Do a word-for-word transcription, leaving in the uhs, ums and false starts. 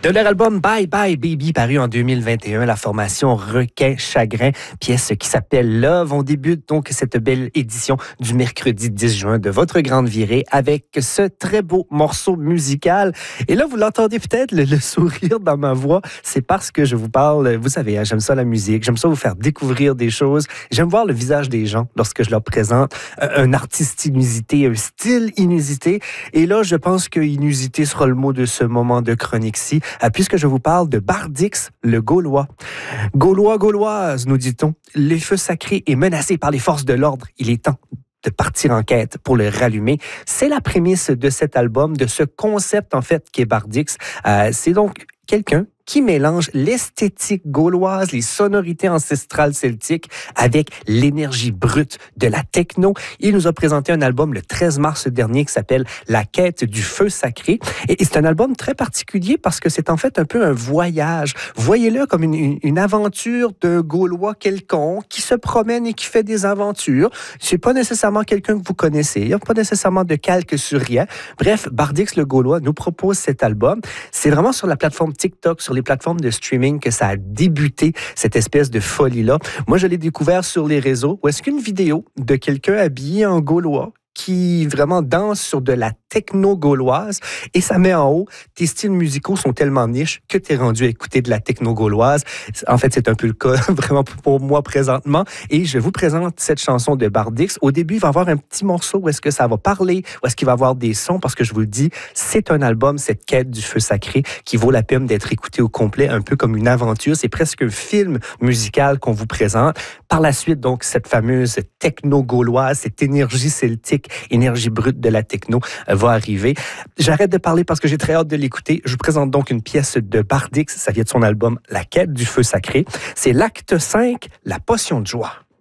De leur album Bye Bye Baby, paru en deux mille vingt et un, la formation Requin Chagrin, pièce qui s'appelle Love. On débute donc cette belle édition du mercredi dix juin de votre grande virée avec ce très beau morceau musical. Et là, vous l'entendez peut-être, le, le sourire dans ma voix, c'est parce que je vous parle, vous savez, hein, j'aime ça la musique, j'aime ça vous faire découvrir des choses, j'aime voir le visage des gens lorsque je leur présente un artiste inusité, un style inusité. Et là, je pense que inusité sera le mot de ce moment de chronique-ci, puisque je vous parle de Bardix, le Gaulois. Gaulois, Gauloise, nous dit-on, le feu sacré est menacé par les forces de l'ordre. Il est temps de partir en quête pour le rallumer. C'est la prémisse de cet album, de ce concept, en fait, qu'est Bardix. Euh, c'est donc quelqu'un qui mélange l'esthétique gauloise, les sonorités ancestrales celtiques avec l'énergie brute de la techno. Il nous a présenté un album le treize mars dernier qui s'appelle La quête du feu sacré. Et, et c'est un album très particulier parce que c'est en fait un peu un voyage. Voyez-le comme une, une, une aventure d'un Gaulois quelconque qui se promène et qui fait des aventures. C'est pas nécessairement quelqu'un que vous connaissez. Il n'y a pas nécessairement de calque sur rien. Bref, Bardix le Gaulois nous propose cet album. C'est vraiment sur la plateforme TikTok, sur les plateformes de streaming que ça a débuté, cette espèce de folie-là. Moi, je l'ai découvert sur les réseaux où est-ce qu'une vidéo de quelqu'un habillé en Gaulois qui vraiment danse sur de la techno gauloise et ça met en haut, tes styles musicaux sont tellement niches que tu es rendu à écouter de la techno gauloise. En fait, c'est un peu le cas vraiment pour moi présentement et je vous présente cette chanson de Bardix. Au début, il va y avoir un petit morceau où est-ce que ça va parler, où est-ce qu'il va y avoir des sons parce que je vous le dis, c'est un album, cette quête du feu sacré qui vaut la peine d'être écouté au complet, un peu comme une aventure. C'est presque un film musical qu'on vous présente. Par la suite, donc, cette fameuse techno gauloise, cette énergie celtique, énergie brute de la techno euh, va arriver. J'arrête de parler parce que j'ai très hâte de l'écouter. Je vous présente donc une pièce de Bardix. Ça vient de son album La quête du feu sacré. C'est l'acte cinq, La potion de joie.